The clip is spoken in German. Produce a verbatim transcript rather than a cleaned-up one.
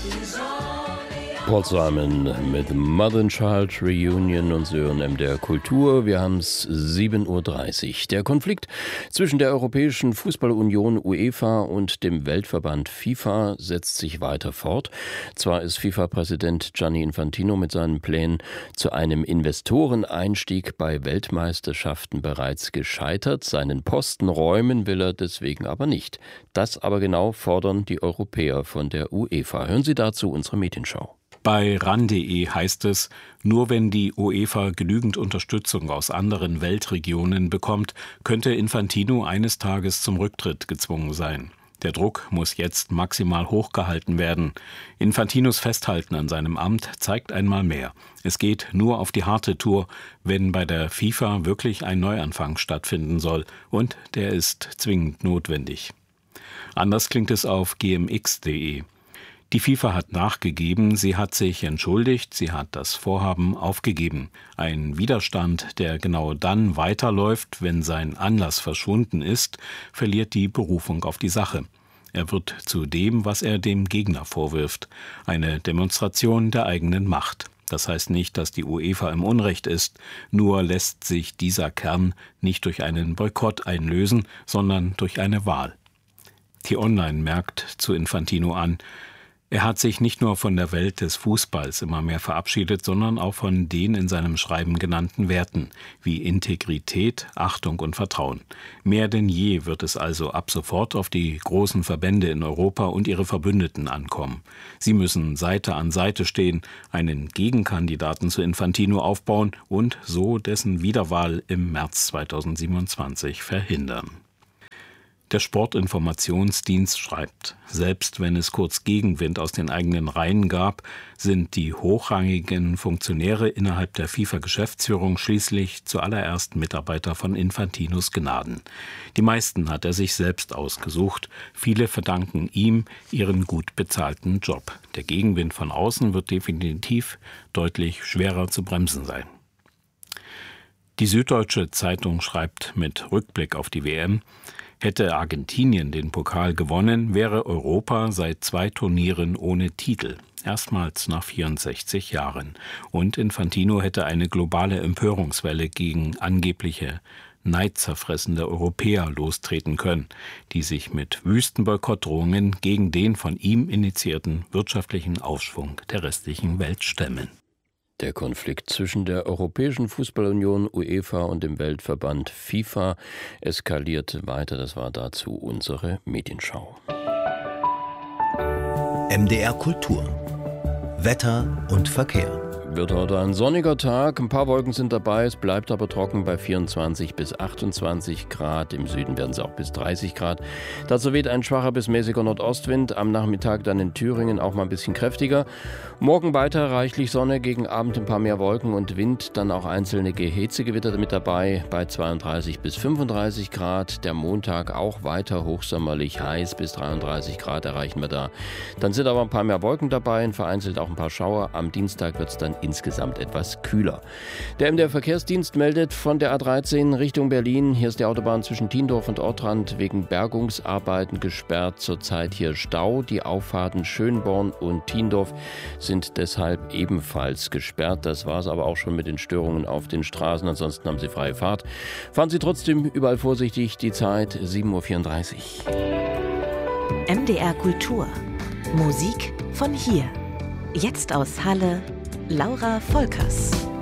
Paul Simon mit Mother and Child Reunion und Sie hören M D R Kultur. Wir haben es sieben Uhr dreißig. Der Konflikt zwischen der Europäischen Fußballunion UEFA und dem Weltverband FIFA setzt sich weiter fort. Zwar ist FIFA-Präsident Gianni Infantino mit seinen Plänen zu einem Investoreneinstieg bei Weltmeisterschaften bereits gescheitert. Seinen Posten räumen will er deswegen aber nicht. Das aber genau fordern die Europäer von der UEFA. Hören Sie dazu unsere Medienschau. Bei ran punkt de heißt es, nur wenn die UEFA genügend Unterstützung aus anderen Weltregionen bekommt, könnte Infantino eines Tages zum Rücktritt gezwungen sein. Der Druck muss jetzt maximal hochgehalten werden. Infantinos Festhalten an seinem Amt zeigt einmal mehr. Es geht nur auf die harte Tour, wenn bei der FIFA wirklich ein Neuanfang stattfinden soll. Und der ist zwingend notwendig. Anders klingt es auf g m x punkt de. Die FIFA hat nachgegeben, sie hat sich entschuldigt, sie hat das Vorhaben aufgegeben. Ein Widerstand, der genau dann weiterläuft, wenn sein Anlass verschwunden ist, verliert die Berufung auf die Sache. Er wird zu dem, was er dem Gegner vorwirft, eine Demonstration der eigenen Macht. Das heißt nicht, dass die UEFA im Unrecht ist, nur lässt sich dieser Kern nicht durch einen Boykott einlösen, sondern durch eine Wahl. T-Online merkt zu Infantino an, er hat sich nicht nur von der Welt des Fußballs immer mehr verabschiedet, sondern auch von den in seinem Schreiben genannten Werten, wie Integrität, Achtung und Vertrauen. Mehr denn je wird es also ab sofort auf die großen Verbände in Europa und ihre Verbündeten ankommen. Sie müssen Seite an Seite stehen, einen Gegenkandidaten zu Infantino aufbauen und so dessen Wiederwahl im März zweitausendsiebenundzwanzig verhindern. Der Sportinformationsdienst schreibt, selbst wenn es kurz Gegenwind aus den eigenen Reihen gab, sind die hochrangigen Funktionäre innerhalb der FIFA-Geschäftsführung schließlich zuallererst Mitarbeiter von Infantinos Gnaden. Die meisten hat er sich selbst ausgesucht, viele verdanken ihm ihren gut bezahlten Job. Der Gegenwind von außen wird definitiv deutlich schwerer zu bremsen sein. Die Süddeutsche Zeitung schreibt mit Rückblick auf die W M, hätte Argentinien den Pokal gewonnen, wäre Europa seit zwei Turnieren ohne Titel. Erstmals nach vierundsechzig Jahren. Und Infantino hätte eine globale Empörungswelle gegen angebliche neidzerfressende Europäer lostreten können, die sich mit wüsten Boykottdrohungen gegen den von ihm initiierten wirtschaftlichen Aufschwung der restlichen Welt stemmen. Der Konflikt zwischen der Europäischen Fußballunion UEFA und dem Weltverband FIFA eskaliert weiter. Das war dazu unsere Medienschau. M D R Kultur. Wetter und Verkehr. Wird heute ein sonniger Tag, ein paar Wolken sind dabei, es bleibt aber trocken bei vierundzwanzig bis achtundzwanzig Grad, im Süden werden es auch bis dreißig Grad. Dazu weht ein schwacher bis mäßiger Nordostwind, am Nachmittag dann in Thüringen auch mal ein bisschen kräftiger. Morgen weiter reichlich Sonne, gegen Abend ein paar mehr Wolken und Wind, dann auch einzelne Hitzegewitter mit dabei bei zweiunddreißig bis fünfunddreißig Grad. Der Montag auch weiter hochsommerlich heiß, bis dreiunddreißig Grad erreichen wir da. Dann sind aber ein paar mehr Wolken dabei, vereinzelt auch ein paar Schauer. Am Dienstag wird es dann insgesamt etwas kühler. Der M D R-Verkehrsdienst meldet von der A dreizehn Richtung Berlin. Hier ist die Autobahn zwischen Tiendorf und Ortrand wegen Bergungsarbeiten gesperrt. Zurzeit hier Stau. Die Auffahrten Schönborn und Tiendorf sind deshalb ebenfalls gesperrt. Das war es aber auch schon mit den Störungen auf den Straßen. Ansonsten haben Sie freie Fahrt. Fahren Sie trotzdem überall vorsichtig. Die Zeit sieben Uhr vierunddreißig. M D R Kultur. Musik von hier. Jetzt aus Halle Laura Volkers.